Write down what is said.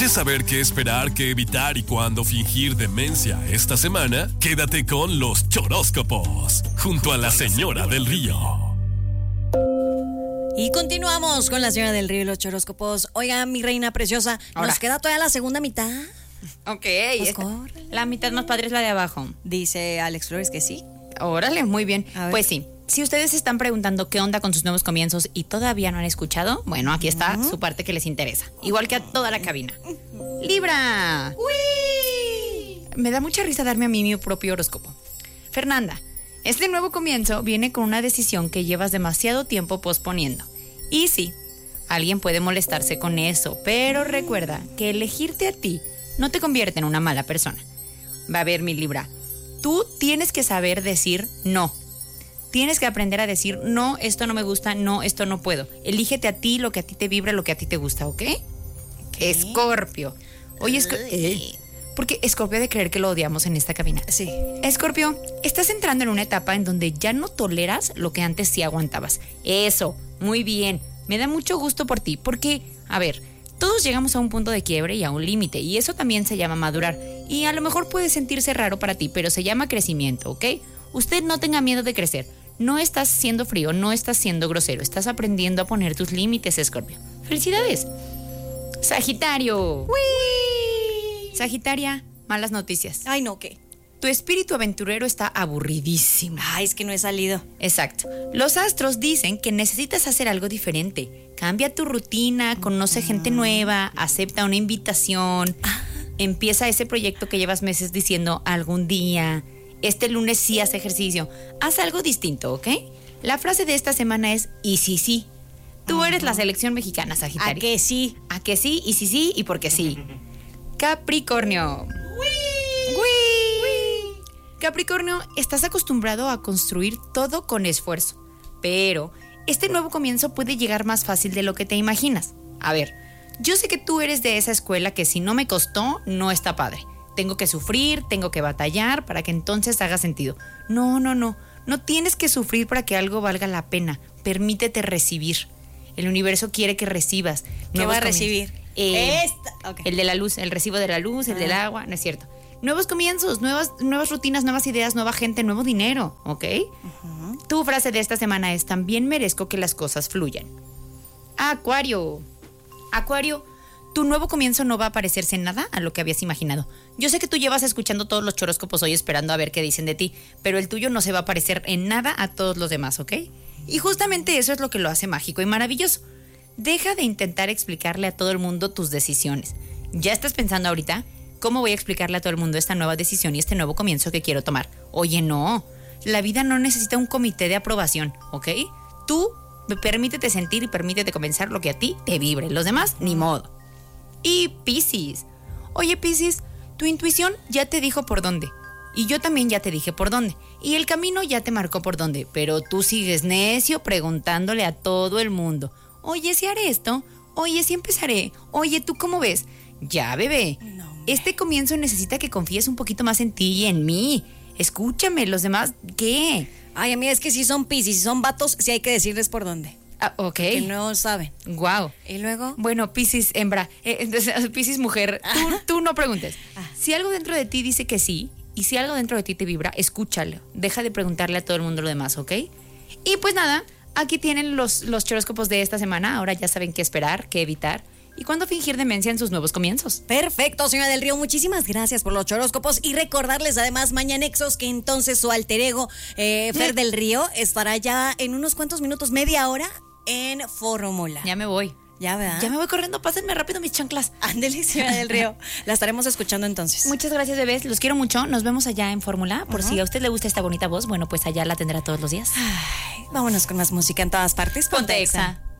¿Quieres saber qué esperar, qué evitar y cuándo fingir demencia esta semana? Quédate con los choróscopos, junto a la Señora del Río. Y continuamos con la Señora del Río y los choróscopos. Oiga, mi reina preciosa, nos queda todavía la segunda mitad. Ok, Pues la mitad más padre es la de abajo. Dice Alex Flores que sí. Órale, muy bien. Pues sí, si ustedes se están preguntando qué onda con sus nuevos comienzos y todavía no han escuchado, bueno, aquí está su parte que les interesa. Igual que a toda la cabina. ¡Libra! ¡Uy! Me da mucha risa darme a mí mi propio horóscopo. Fernanda, este nuevo comienzo viene con una decisión que llevas demasiado tiempo posponiendo. Y sí, alguien puede molestarse con eso, pero recuerda que elegirte a ti no te convierte en una mala persona. Va a ver, mi Libra, tú tienes que saber decir no. Tienes que aprender a decir no, esto no me gusta, no, esto no puedo. Elígete a ti lo que a ti te vibra, lo que a ti te gusta, ¿ok? Escorpio. Oye, porque Escorpio ha de creer que lo odiamos en esta cabina. Sí. Escorpio, estás entrando en una etapa en donde ya no toleras lo que antes sí aguantabas. Eso, muy bien. Me da mucho gusto por ti, porque, a ver, todos llegamos a un punto de quiebre y a un límite, y eso también se llama madurar. Y a lo mejor puede sentirse raro para ti, pero se llama crecimiento, ¿ok? Usted no tenga miedo de crecer. No estás siendo frío, no estás siendo grosero. Estás aprendiendo a poner tus límites, Escorpio. ¡Felicidades! Sagitario. ¡Uy! Sagitaria, malas noticias. Ay, no, ¿qué? Tu espíritu aventurero está aburridísimo. Ay, es que no he salido. Exacto. Los astros dicen que necesitas hacer algo diferente. Cambia tu rutina, conoce gente nueva, acepta una invitación, empieza ese proyecto que llevas meses diciendo algún día. Este lunes sí haz ejercicio. Haz algo distinto, ¿ok? La frase de esta semana es y sí, sí. Tú eres la selección mexicana, Sagitario. ¿A que sí? ¿A que sí? Y sí, y porque sí. Capricornio. Capricornio, estás acostumbrado a construir todo con esfuerzo, pero este nuevo comienzo puede llegar más fácil de lo que te imaginas. A ver, yo sé que tú eres de esa escuela que si no me costó, no está padre. Tengo que sufrir, tengo que batallar para que entonces haga sentido. No tienes que sufrir para que algo valga la pena. Permítete recibir. El universo quiere que recibas. ¿Qué va a recibir? Okay. El de la luz, el recibo de la luz, el del agua, no es cierto. Nuevos comienzos, nuevas rutinas, nuevas ideas, nueva gente, nuevo dinero, ¿ok? Tu frase de esta semana es: también merezco que las cosas fluyan. Acuario, tu nuevo comienzo no va a parecerse en nada a lo que habías imaginado. Yo sé que tú llevas escuchando todos los choróscopos hoy esperando a ver qué dicen de ti, pero el tuyo no se va a parecer en nada a todos los demás, ¿ok? Y justamente eso es lo que lo hace mágico y maravilloso. Deja de intentar explicarle a todo el mundo tus decisiones. ¿Ya estás pensando ahorita cómo voy a explicarle a todo el mundo esta nueva decisión y este nuevo comienzo que quiero tomar? Oye, no. La vida no necesita un comité de aprobación, ¿ok? Tú permítete sentir y permítete comenzar lo que a ti te vibre. Los demás, ni modo. Y Piscis. Oye, Piscis, tu intuición ya te dijo por dónde. Y yo también ya te dije por dónde. Y el camino ya te marcó por dónde. Pero tú sigues necio preguntándole a todo el mundo. Oye, ¿si haré esto? Oye, ¿si empezaré? Oye, ¿tú cómo ves? Ya, bebé. No, este comienzo necesita que confíes un poquito más en ti y en mí. Escúchame, los demás, ¿qué? Ay, amiga, es que si son Piscis, si son vatos, sí hay que decirles por dónde. Ah, ok. Que no saben. Wow. ¿Y luego? Bueno, Piscis hembra, Piscis mujer, tú no preguntes. Si algo dentro de ti dice que sí, y si algo dentro de ti te vibra, escúchalo. Deja de preguntarle a todo el mundo lo demás, ¿ok? Y pues nada, aquí tienen los choróscopos de esta semana. Ahora ya saben qué esperar, qué evitar y cuándo fingir demencia en sus nuevos comienzos. Perfecto, señora del Río. Muchísimas gracias por los choróscopos y recordarles además, mañanexos, que entonces su alter ego, Fer del Río, estará ya en unos cuantos minutos, media hora, en Fórmula. Ya me voy. Ya, ¿verdad? Ya me voy corriendo, pásenme rápido mis chanclas. Ándele, señora del Río. La estaremos escuchando entonces. Muchas gracias, bebés. Los quiero mucho. Nos vemos allá en Fórmula. Por si a usted le gusta esta bonita voz, bueno, pues allá la tendrá todos los días. Ay, vámonos con más música en todas partes. Ponte Exa.